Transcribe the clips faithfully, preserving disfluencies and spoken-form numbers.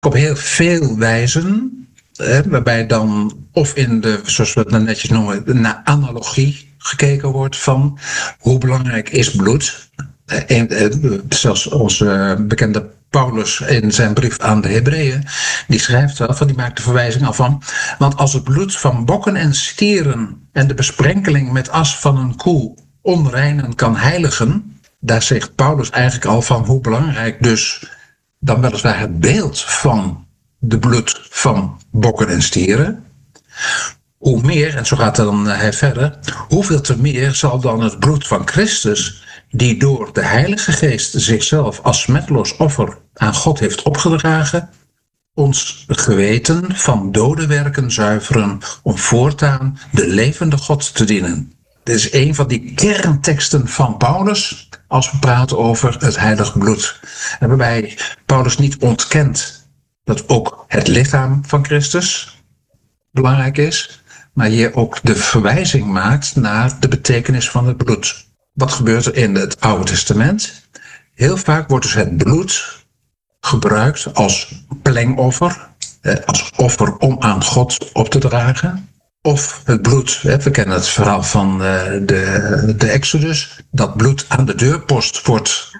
op heel veel wijzen. Hè, waarbij dan of in de, zoals we het dan netjes noemen, naar analogie gekeken wordt van hoe belangrijk is bloed. En, en, zelfs onze bekende Paulus in zijn brief aan de Hebreeën, die schrijft wel, van die maakt de verwijzing al van, want als het bloed van bokken en stieren en de besprenkeling met as van een koe onreinen kan heiligen, daar zegt Paulus eigenlijk al van hoe belangrijk dus dan weliswaar het beeld van de bloed van bokken en stieren. Hoe meer, en zo gaat dan hij verder, hoeveel te meer zal dan het bloed van Christus, die door de Heilige Geest zichzelf als smetteloos offer aan God heeft opgedragen, ons geweten van dode werken zuiveren om voortaan de levende God te dienen. Dit is een van die kernteksten van Paulus als we praten over het heilige bloed. En waarbij Paulus niet ontkent dat ook het lichaam van Christus belangrijk is, maar hier ook de verwijzing maakt naar de betekenis van het bloed. Wat gebeurt er in het Oude Testament? Heel vaak wordt dus het bloed gebruikt als plengoffer, als offer om aan God op te dragen. Of het bloed, we kennen het verhaal van de, de Exodus, dat bloed aan de deurpost wordt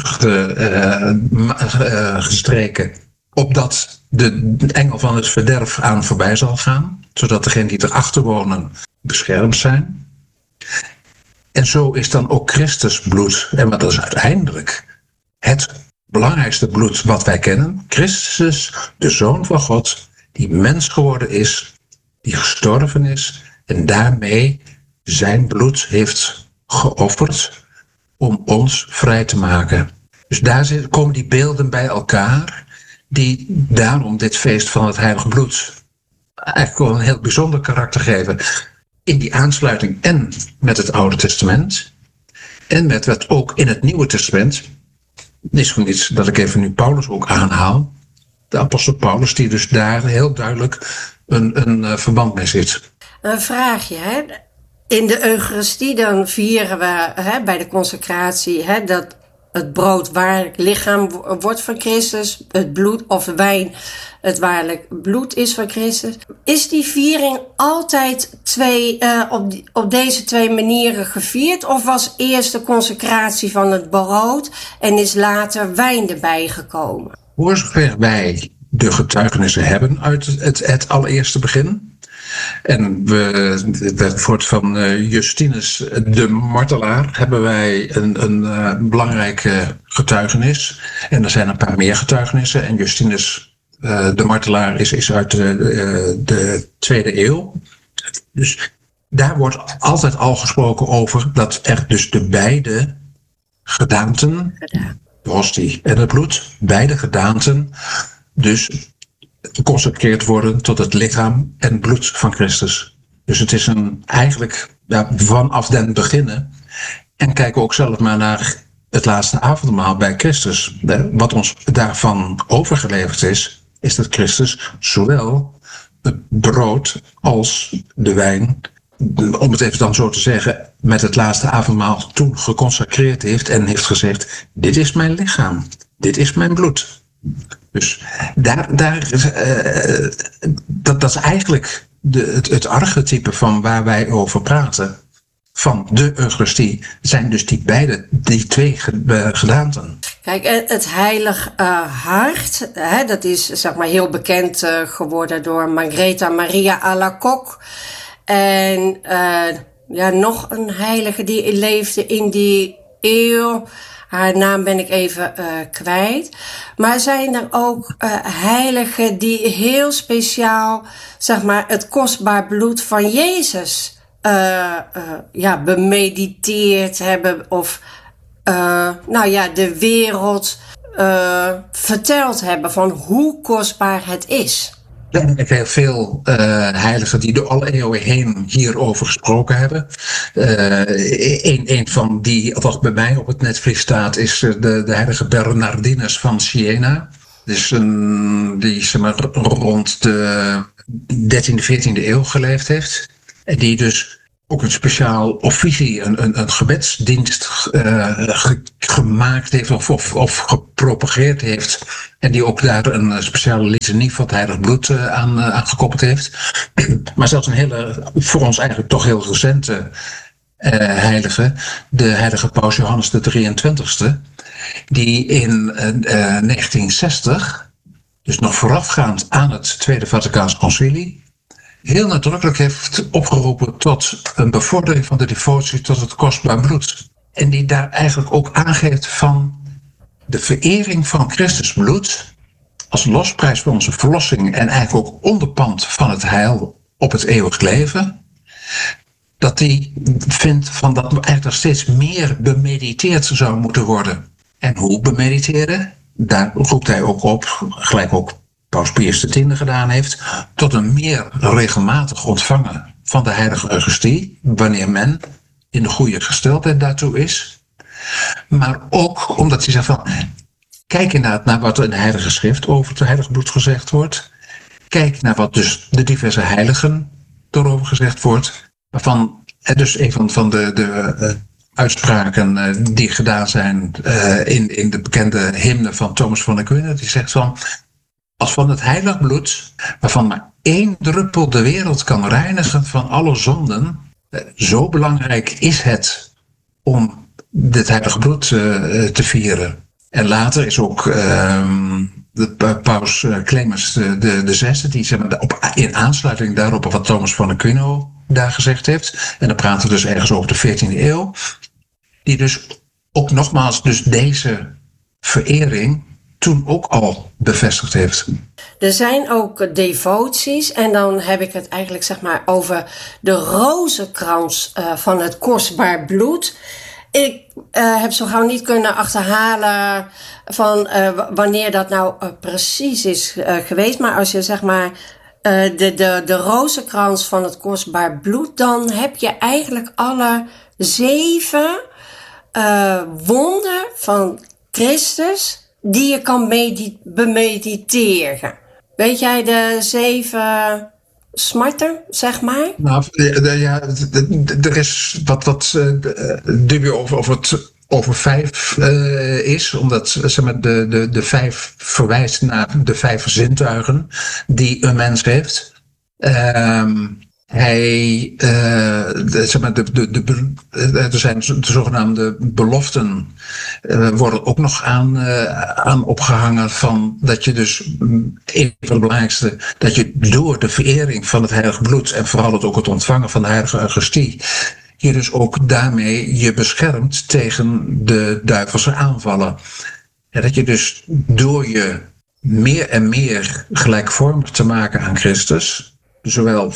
ge, uh, gestreken, opdat de engel van het verderf aan voorbij zal gaan, zodat degenen die erachter wonen beschermd zijn. En zo is dan ook Christus bloed, en dat is uiteindelijk het belangrijkste bloed wat wij kennen. Christus, de Zoon van God, die mens geworden is, die gestorven is en daarmee zijn bloed heeft geofferd om ons vrij te maken. Dus daar komen die beelden bij elkaar die daarom dit feest van het heilige bloed eigenlijk wel een heel bijzonder karakter geven. In die aansluiting en met het Oude Testament en met wat ook in het Nieuwe Testament, is voor niets dat ik even nu Paulus ook aanhaal, de apostel Paulus die dus daar heel duidelijk een, een uh, verband mee zit. Een vraagje, hè? In de Eucharistie dan vieren we hè, bij de consecratie hè, dat het brood waarlijk lichaam wordt van Christus, het bloed of de wijn het waarlijk bloed is van Christus. Is die viering altijd twee, uh, op, die, op deze twee manieren gevierd? Of was eerst de consecratie van het brood en is later wijn erbij gekomen? Voor zover wij de getuigenissen hebben uit het, het, het allereerste begin. En we, voor het van Justinus de martelaar hebben wij een, een, een belangrijke getuigenis. En er zijn een paar meer getuigenissen. En Justinus uh, de martelaar is, is uit de, uh, de tweede eeuw. Dus daar wordt altijd al gesproken over dat er dus de beide gedaanten, de hostie en het bloed, beide gedaanten dus geconsecreerd worden tot het lichaam en bloed van Christus. Dus het is een eigenlijk ja, vanaf den beginnen. En kijken we ook zelf maar naar het laatste avondmaal bij Christus. Wat ons daarvan overgeleverd is, is dat Christus zowel het brood als de wijn, om het even dan zo te zeggen, met het laatste avondmaal toen geconsecreerd heeft en heeft gezegd, dit is mijn lichaam, dit is mijn bloed. Dus daar, daar, uh, dat, dat is eigenlijk de, het, het archetype van waar wij over praten. Van de Eucharistie zijn dus die beide, die twee gedaanten. Kijk, het heilig uh, hart, hè, dat is zeg maar heel bekend uh, geworden door Margaretha Maria Alacoque. En uh, ja, nog een heilige die leefde in die eeuw. Haar naam ben ik even uh, kwijt. Maar zijn er ook uh, heiligen die heel speciaal, zeg maar, het kostbaar bloed van Jezus uh, uh, ja, bemediteerd hebben of uh, nou ja, de wereld uh, verteld hebben van hoe kostbaar het is? Er zijn heel veel uh, heiligen die door alle eeuwen heen hierover gesproken hebben. Uh, een, een van die, althans bij mij op het netvlies staat, is de, de heilige Bernardinus van Siena. Dus een, die zeg maar, rond de dertiende, veertiende eeuw geleefd heeft. En die dus ook een speciaal officie, een, een, een gebedsdienst uh, ge, gemaakt heeft of, of, of gepropageerd heeft. En die ook daar een speciale litanie van het heilig bloed uh, aan, uh, aan gekoppeld heeft. Maar zelfs een hele, voor ons eigenlijk toch heel recente uh, heilige, de heilige paus Johannes de drieëntwintigste, die in uh, negentien zestig, dus nog voorafgaand aan het Tweede Vaticaans Concilie, heel nadrukkelijk heeft opgeroepen tot een bevordering van de devotie tot het kostbaar bloed. En die daar eigenlijk ook aangeeft van de verering van Christus bloed als losprijs voor onze verlossing en eigenlijk ook onderpand van het heil op het eeuwig leven. Dat die vindt van dat eigenlijk nog steeds meer bemediteerd zou moeten worden. En hoe bemediteren? Daar roept hij ook op, gelijk ook Paus Pius X gedaan heeft, tot een meer regelmatig ontvangen van de heilige Eucharistie, wanneer men in de goede gesteldheid daartoe is. Maar ook omdat hij zegt van, kijk inderdaad naar wat er in de Heilige Schrift over het heilige bloed gezegd wordt. Kijk naar wat dus de diverse heiligen erover gezegd wordt. Waarvan dus een van, van de, de uh, uitspraken uh, die gedaan zijn uh, in, in de bekende hymne van Thomas van Aquino, die zegt van, als van het heilig bloed, waarvan maar één druppel de wereld kan reinigen van alle zonden, uh, zo belangrijk is het om dit heilige bloed uh, te vieren. En later is ook uh, de paus Clemens de, de, de zesde, die zeg maar, op, in aansluiting daarop wat Thomas van Aquino daar gezegd heeft, en dan praten we dus ergens over de veertiende eeuw, die dus ook nogmaals dus deze verering toen ook al bevestigd heeft. Er zijn ook devoties en dan heb ik het eigenlijk zeg maar over de rozenkrans uh, van het kostbaar bloed. Ik uh, heb zo gauw niet kunnen achterhalen van uh, wanneer dat nou uh, precies is uh, geweest. Maar als je zeg maar uh, de, de, de rozenkrans van het kostbaar bloed, dan heb je eigenlijk alle zeven uh, wonden van Christus die je kan medit- bemediteren. Weet jij de zeven smarten, zeg maar? Nou, ja, er is wat, wat uh, dubio over, over, het, over vijf uh, is, omdat zeg maar, de, de, de vijf verwijst naar de vijf zintuigen die een mens heeft. Um, Hij, uh, de, zeg maar, de, de, de, er zijn de zogenaamde beloften, uh, worden ook nog aan, uh, aan opgehangen van dat je dus, een van de belangrijkste, dat je door de verering van het heilige bloed en vooral het ook het ontvangen van de heilige Eucharistie, je dus ook daarmee je beschermt tegen de duivelse aanvallen. En dat je dus door je meer en meer gelijkvormig te maken aan Christus, zowel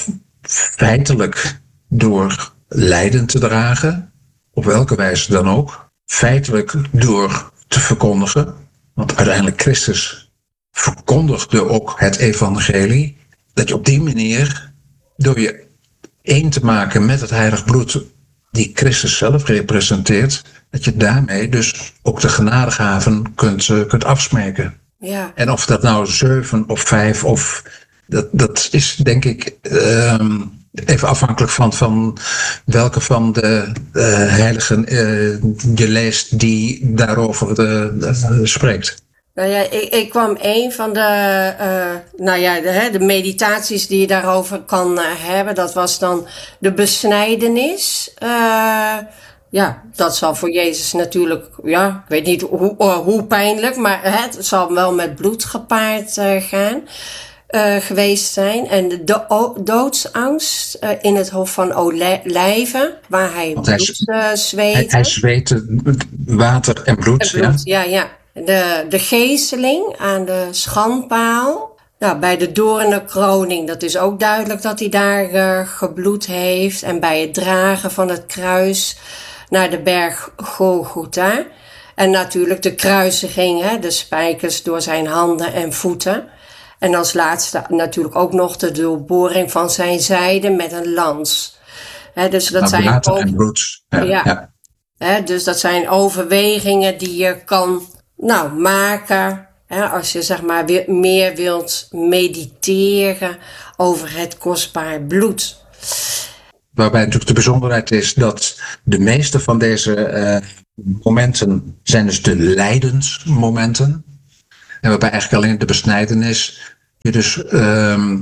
feitelijk door lijden te dragen, op welke wijze dan ook. Feitelijk door te verkondigen, want uiteindelijk Christus verkondigde ook het evangelie. Dat je op die manier, door je één te maken met het heilig bloed die Christus zelf representeert, dat je daarmee dus ook de genadegaven kunt, uh, kunt afsmeken. Ja. En of dat nou zeven of vijf of Dat, dat is denk ik um, even afhankelijk van, van welke van de uh, heiligen uh, je leest die daarover de, de, de spreekt. Nou ja, ik, ik kwam een van de, uh, nou ja, de, de meditaties die je daarover kan uh, hebben. Dat was dan de besnijdenis. Uh, ja, dat zal voor Jezus natuurlijk, ja, ik weet niet hoe, uh, hoe pijnlijk, maar het zal wel met bloed gepaard uh, gaan. Uh, geweest zijn. En de do- doodsangst uh, in het Hof van Olijven, waar hij Want bloed uh, zweette. Hij, hij zweette water en bloed. En bloed ja, ja. ja. De, de geesteling aan de schandpaal. Nou, bij de doornenkroning, dat is ook duidelijk dat hij daar uh, gebloed heeft. En bij het dragen van het kruis naar de berg Golgotha. En natuurlijk de kruisiging, hè, de spijkers door zijn handen en voeten. En als laatste natuurlijk ook nog de doorboring van zijn zijde met een lans. He, dus dat zijn water over... en bloed. Ja, ja. ja. He, dus dat zijn overwegingen die je kan nou, maken. He, als je zeg maar weer meer wilt mediteren over het kostbaar bloed. Waarbij natuurlijk de bijzonderheid is dat de meeste van deze uh, momenten zijn dus de lijdensmomenten. En waarbij eigenlijk alleen de besnijdenis je dus uh,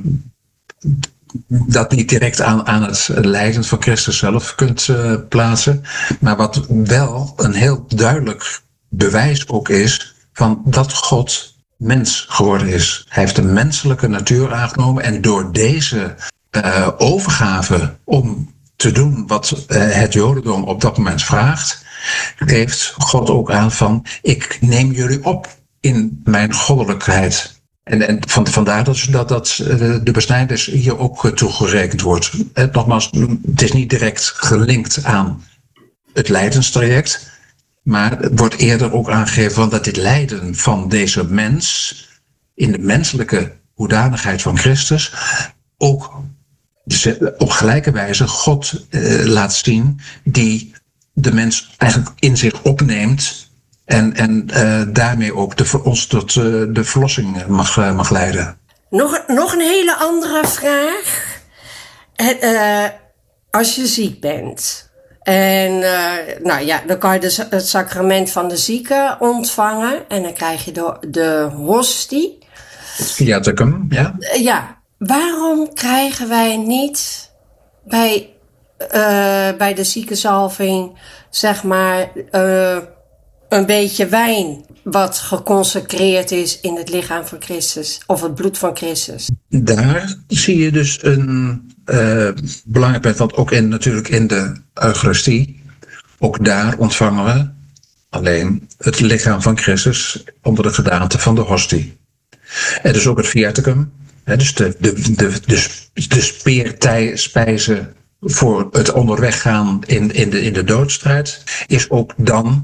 dat niet direct aan, aan het lijden van Christus zelf kunt uh, plaatsen. Maar wat wel een heel duidelijk bewijs ook is van dat God mens geworden is. Hij heeft een menselijke natuur aangenomen en door deze uh, overgave om te doen wat uh, het Jodendom op dat moment vraagt, geeft God ook aan van ik neem jullie op in mijn goddelijkheid. En, en van, vandaar dat, dat, dat de besnijdenis hier ook toegerekend wordt. En nogmaals, het is niet direct gelinkt aan het lijdenstraject, maar het wordt eerder ook aangegeven van dat dit lijden van deze mens in de menselijke hoedanigheid van Christus ook op gelijke wijze God eh, laat zien die de mens eigenlijk in zich opneemt en, en uh, daarmee ook de, ons tot uh, de verlossing mag, uh, mag leiden. Nog, nog een hele andere vraag. Het, uh, als je ziek bent en uh, nou ja, dan kan je dus het sacrament van de zieke ontvangen en dan krijg je de, de hostie. Het viaticum, ja. Uh, ja, waarom krijgen wij niet bij, uh, bij de ziekenzalving, zeg maar, uh, een beetje wijn wat geconsecreerd is in het lichaam van Christus of het bloed van Christus? Daar zie je dus een uh, belangrijk punt, want ook in, natuurlijk in de Eucharistie, ook daar ontvangen we alleen het lichaam van Christus onder de gedaante van de hostie. En dus ook het viaticum, hè, dus de, de, de, de, de speerspijze voor het onderweg gaan in, in, de, in de doodstrijd, is ook dan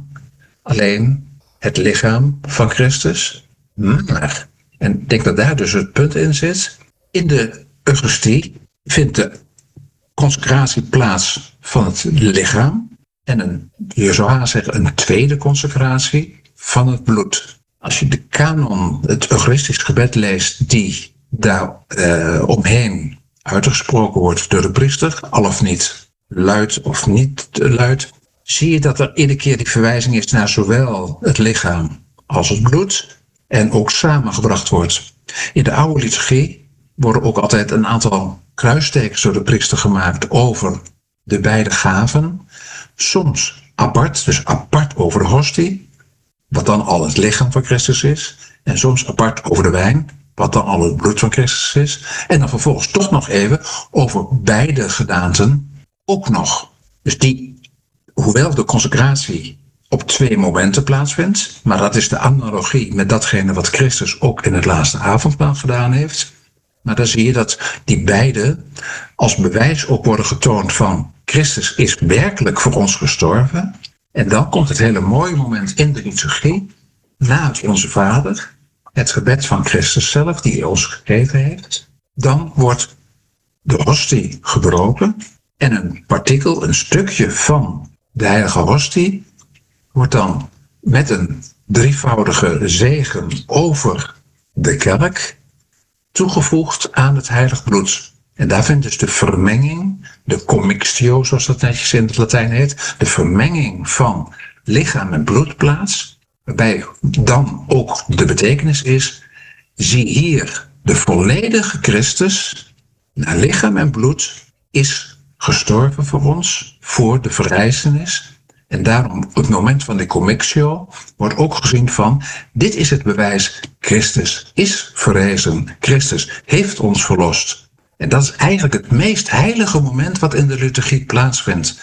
alleen het lichaam van Christus. Maar, en ik denk dat daar dus het punt in zit, in de Eucharistie vindt de consecratie plaats van het lichaam en een, je zou haast zeggen, een tweede consecratie van het bloed. Als je de kanon, het Eucharistisch gebed leest, die daar uh, omheen uitgesproken wordt door de priester, al of niet luid of niet luid, zie je dat er iedere keer die verwijzing is naar zowel het lichaam als het bloed en ook samengebracht wordt. In de oude liturgie worden ook altijd een aantal kruistekens door de priester gemaakt over de beide gaven. Soms apart, dus apart over de hostie, wat dan al het lichaam van Christus is. En soms apart over de wijn, wat dan al het bloed van Christus is. En dan vervolgens toch nog even over beide gedaanten ook nog. Dus die, hoewel de consecratie op twee momenten plaatsvindt, maar dat is de analogie met datgene wat Christus ook in het laatste avondmaal gedaan heeft. Maar dan zie je dat die beide als bewijs ook worden getoond van Christus is werkelijk voor ons gestorven. En dan komt het hele mooie moment in de liturgie, na het Onze Vader, het gebed van Christus zelf, die hij ons gegeven heeft. Dan wordt de hostie gebroken en een partikel, een stukje van de heilige hostie, wordt dan met een drievoudige zegen over de kerk toegevoegd aan het heilig bloed. En daar vindt dus de vermenging, de commixtio, zoals dat netjes in het Latijn heet, de vermenging van lichaam en bloed plaats, waarbij dan ook de betekenis is, zie hier de volledige Christus, naar lichaam en bloed, is gestorven voor ons, voor de verrijzenis. En daarom, op het moment van de commixtio, wordt ook gezien van, dit is het bewijs, Christus is verrezen, Christus heeft ons verlost. En dat is eigenlijk het meest heilige moment wat in de liturgie plaatsvindt.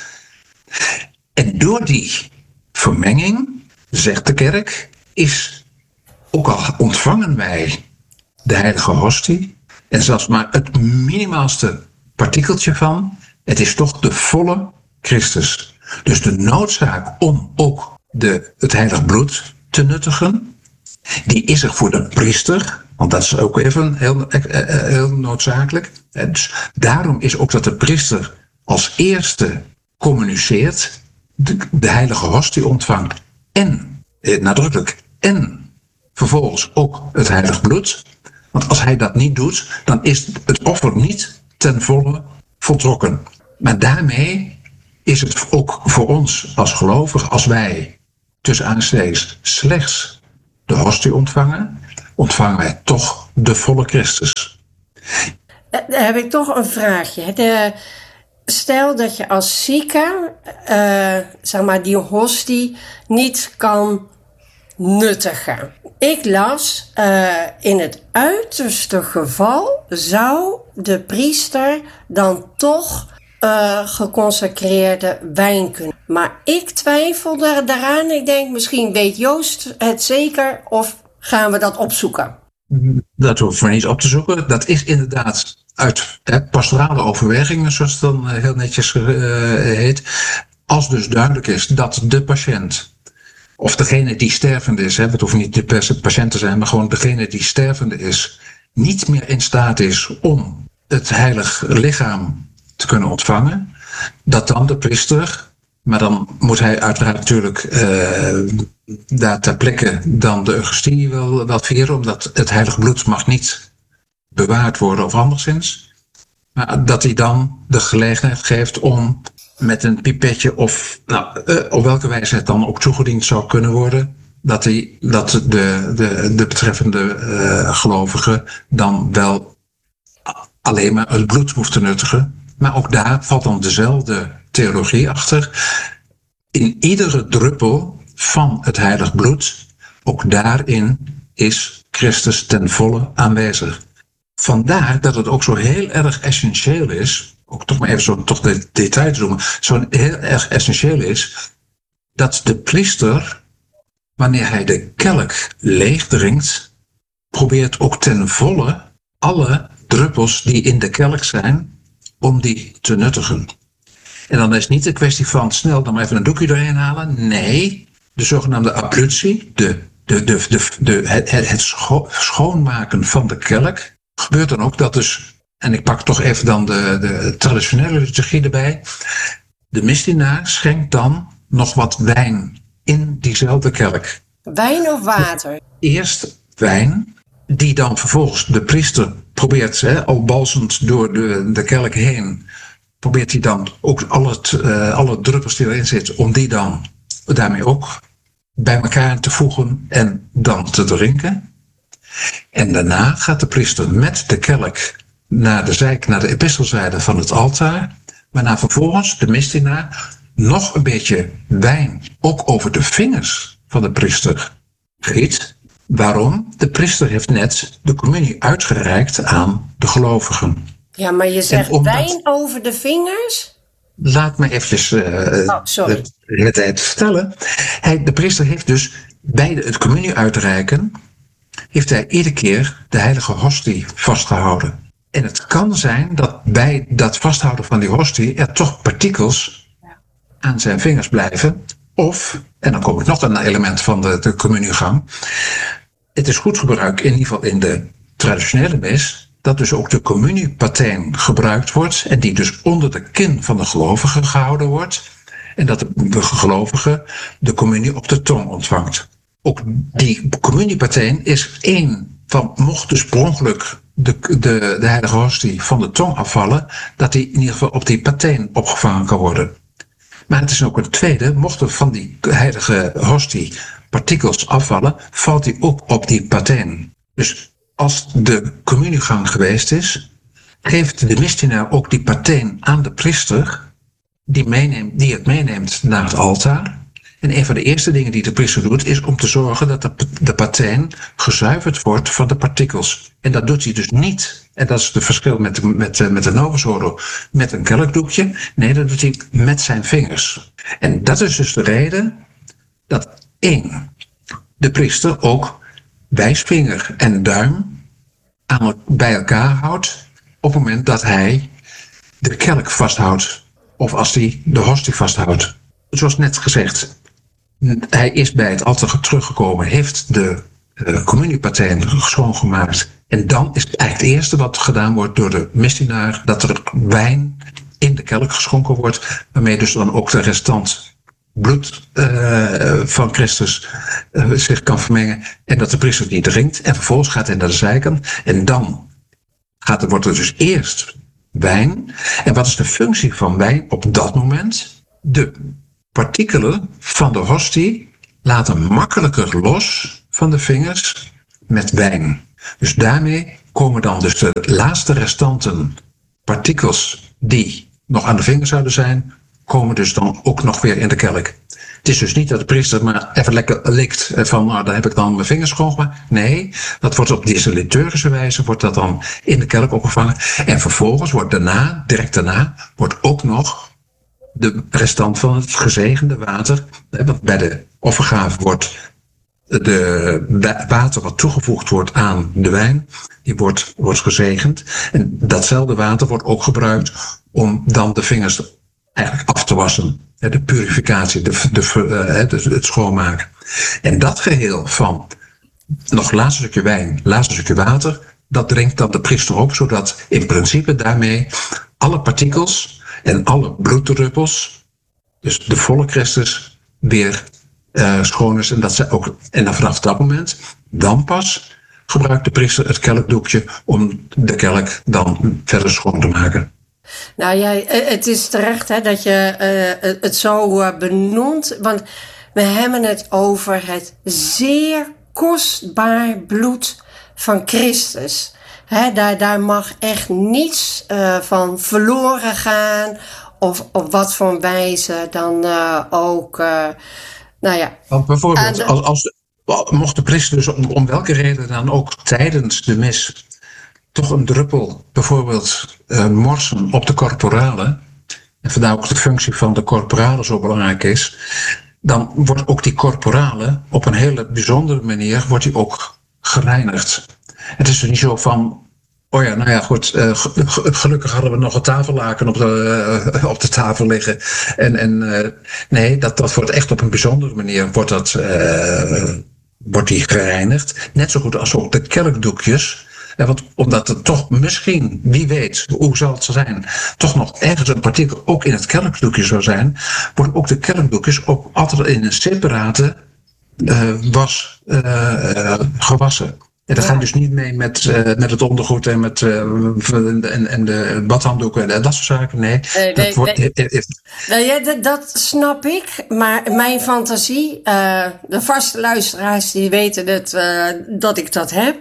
En door die vermenging, zegt de kerk, is, ook al ontvangen wij de heilige hostie, en zelfs maar het minimaalste partikeltje van, het is toch de volle Christus. Dus de noodzaak om ook de, het heilig bloed te nuttigen, die is er voor de priester, want dat is ook even heel, heel noodzakelijk. Dus daarom is ook dat de priester als eerste communiceert, de, de heilige hostie ontvangt en, eh, nadrukkelijk, en vervolgens ook het heilig bloed. Want als hij dat niet doet, dan is het offer niet ten volle voltrokken. Maar daarmee is het ook voor ons als gelovigen, als wij tussen aanstekens slechts de hostie ontvangen, ontvangen wij toch de volle Christus. Dan heb ik toch een vraagje. De, stel dat je als zieke, uh, zeg maar, die hostie niet kan nuttigen. Ik las, uh, in het uiterste geval zou de priester dan toch uh, geconsecreerde wijn kunnen. Maar ik twijfel daar, daaraan. Ik denk, misschien weet Joost het zeker, of gaan we dat opzoeken? Dat hoeven we niet op te zoeken. Dat is inderdaad uit hè, pastorale overwegingen, zoals het dan heel netjes uh, heet. Als dus duidelijk is dat de patiënt, of degene die stervende is, hè, het hoeft niet de patiënt te zijn, maar gewoon degene die stervende is, niet meer in staat is om het heilig lichaam te kunnen ontvangen, dat dan de priester, maar dan moet hij uiteraard natuurlijk uh, daar ter plekke dan de Eucharistie wel, wel vieren, omdat het heilig bloed mag niet bewaard worden of anderszins. Maar dat hij dan de gelegenheid geeft om met een pipetje of nou, uh, op welke wijze het dan ook toegediend zou kunnen worden, dat, hij, dat de, de, de betreffende uh, gelovige dan wel alleen maar het bloed hoeft te nuttigen. Maar ook daar valt dan dezelfde theologie achter. In iedere druppel van het heilig bloed, ook daarin is Christus ten volle aanwezig. Vandaar dat het ook zo heel erg essentieel is, ook toch maar even zo toch de detail te noemen, zo heel erg essentieel is dat de priester, wanneer hij de kelk leeg drinkt, probeert ook ten volle alle druppels die in de kelk zijn, om die te nuttigen. En dan is het niet een kwestie van snel dan maar even een doekje doorheen halen. Nee, de zogenaamde ablutie, de, de, de, de, de, het, het scho- schoonmaken van de kelk, gebeurt dan ook dat dus, en ik pak toch even dan de, de traditionele liturgie erbij, de misdienaar schenkt dan nog wat wijn in diezelfde kelk. Wijn of water? Eerst wijn, die dan vervolgens de priester probeert, hè, al balsemend door de, de kelk heen, probeert hij dan ook al het, uh, alle druppels die erin zitten, om die dan daarmee ook bij elkaar te voegen en dan te drinken. En daarna gaat de priester met de kelk naar de zijk, naar de epistelzijde van het altaar, waarna vervolgens de misdienaar nog een beetje wijn ook over de vingers van de priester giet. Waarom? De priester heeft net de communie uitgereikt aan de gelovigen. Ja, maar je zegt omdat, wijn over de vingers? Laat me eventjes uh, oh, sorry. het, het, het vertellen. Hij, de priester heeft dus bij de, het communie uitreiken, heeft hij iedere keer de heilige hostie vastgehouden. En het kan zijn dat bij dat vasthouden van die hostie er toch partikels aan zijn vingers blijven. Of, en dan kom ik nog een element van de, de communiegang. Het is goed gebruik, in ieder geval in de traditionele mis, dat dus ook de communiepateen gebruikt wordt. En die dus onder de kin van de gelovige gehouden wordt. En dat de gelovige de communie op de tong ontvangt. Ook die communiepateen is één van, mocht dus per ongeluk de, de, de heilige hostie van de tong afvallen, dat die in ieder geval op die pateen opgevangen kan worden. Maar het is ook een tweede, mocht er van die heilige hostie partikels afvallen, valt die ook op die pateen. Dus als de communiegang geweest is, geeft de misdienaar ook die pateen aan de priester, die, meeneemt, die het meeneemt naar het altaar. En een van de eerste dingen die de priester doet, is om te zorgen dat de, de pateen gezuiverd wordt van de partikels. En dat doet hij dus niet. En dat is het verschil met de, met, met de Novus Ordo, met een kelkdoekje. Nee, dat doet hij met zijn vingers. En dat is dus de reden dat één, de priester ook wijsvinger en duim aan, bij elkaar houdt op het moment dat hij de kelk vasthoudt. Of als hij de hostie vasthoudt. Zoals net gezegd, hij is bij het altaar teruggekomen, heeft de uh, communiepateen schoongemaakt. En dan is het eigenlijk het eerste wat gedaan wordt door de misdienaar, dat er wijn in de kelk geschonken wordt, waarmee dus dan ook de restant bloed uh, van Christus uh, zich kan vermengen. En dat de priester die drinkt. En vervolgens gaat hij naar de zijkant. En dan gaat er, wordt er dus eerst wijn. En wat is de functie van wijn op dat moment? De partikelen van de hostie laten makkelijker los van de vingers met wijn. Dus daarmee komen dan dus de laatste restanten partikels die nog aan de vingers zouden zijn, komen dus dan ook nog weer in de kelk. Het is dus niet dat de priester maar even lekker likt van, nou, dan heb ik dan mijn vingers schoongemaakt. Nee, dat wordt op deze liturgische wijze wordt dat dan in de kelk opgevangen. En vervolgens wordt daarna, direct daarna, wordt ook nog de restant van het gezegende water, want bij de offergave wordt de water wat toegevoegd wordt aan de wijn, die wordt, wordt gezegend. En datzelfde water wordt ook gebruikt om dan de vingers eigenlijk af te wassen. De purificatie, de, de, de, het schoonmaken. En dat geheel van nog laatste stukje wijn, laatste stukje water, dat drinkt dan de priester op, zodat in principe daarmee alle partikels en alle bloeddruppels, dus de volle Christus, weer uh, schoon is. En, dat ze ook, en dan vanaf dat moment, dan pas gebruikt de priester het kelkdoekje om de kelk dan verder schoon te maken. Nou ja, het is terecht hè, dat je uh, het zo uh, benoemt. Want we hebben het over het zeer kostbaar bloed van Christus. Hè, daar, daar mag echt niets uh, van verloren gaan. Of op wat voor wijze dan uh, ook. Uh, nou ja, Want bijvoorbeeld, de... als, als, mocht de priester dus om, om welke reden dan ook tijdens de mis toch een druppel bijvoorbeeld uh, morsen op de corporale, en vandaar ook de functie van de corporale zo belangrijk is, dan wordt ook die corporale op een hele bijzondere manier wordt die ook gereinigd. Het is er niet zo van, oh ja, nou ja, goed, uh, gelukkig hadden we nog een tafellaken op de, uh, op de tafel liggen. En, en uh, nee, dat, dat wordt echt op een bijzondere manier wordt dat, uh, wordt die gereinigd. Net zo goed als ook de kelkdoekjes. Ja, want omdat er toch misschien, wie weet, hoe zal het zijn, toch nog ergens een partikel ook in het kelkdoekje zou zijn, worden ook de kelkdoekjes ook altijd in een separate uh, was uh, uh, gewassen. En dat ja. gaat dus niet mee met, uh, met het ondergoed en, met, uh, en, en de badhanddoeken en dat soort zaken. Nee, nee, dat nee, wordt, nee. He, he, nou ja, dat, dat snap ik. Maar mijn fantasie, uh, de vaste luisteraars die weten het, uh, dat ik dat heb.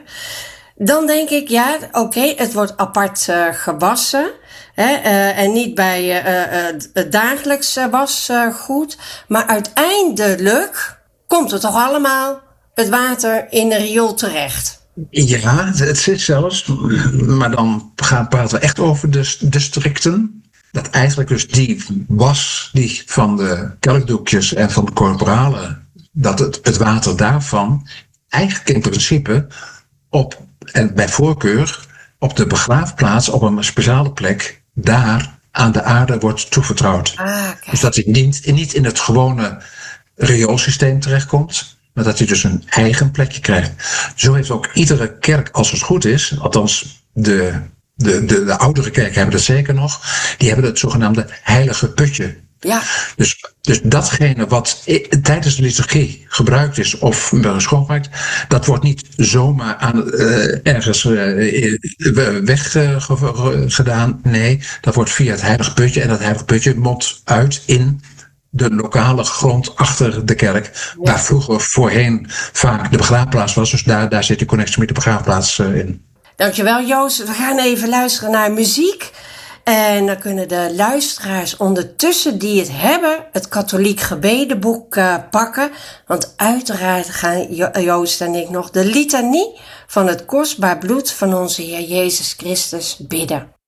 Dan denk ik, ja, oké, okay, het wordt apart uh, gewassen. Hè, uh, en niet bij uh, uh, het dagelijks uh, wasgoed. Maar uiteindelijk komt het toch allemaal het water in de riool terecht. Ja, het zit zelfs. Maar dan gaan praten we echt over de, de strikten. Dat eigenlijk dus die was die van de kelkdoekjes en van de corporale, dat het, het water daarvan eigenlijk in principe op, en bij voorkeur, op de begraafplaats op een speciale plek daar aan de aarde wordt toevertrouwd. Ah, okay. Dus dat hij niet, niet in het gewone rioolsysteem terechtkomt, maar dat hij dus een eigen plekje krijgt. Zo heeft ook iedere kerk, als het goed is, althans de, de, de, de oudere kerken hebben dat zeker nog, die hebben het zogenaamde heilige putje. Ja. Dus, dus datgene wat i- tijdens de liturgie gebruikt is of schoongemaakt, dat wordt niet zomaar aan, uh, ergens uh, weggedaan. Uh, nee, dat wordt via het heilige putje en dat heilige putje mondt uit in de lokale grond achter de kerk, ja. Waar vroeger voorheen vaak de begraafplaats was. Dus daar, daar zit die connectie met de begraafplaats uh, in. Dankjewel Joost. We gaan even luisteren naar muziek. En dan kunnen de luisteraars ondertussen die het hebben het katholiek gebedenboek uh, pakken. Want uiteraard gaan jo- Joost en ik nog de litanie van het kostbaar bloed van onze Heer Jezus Christus bidden.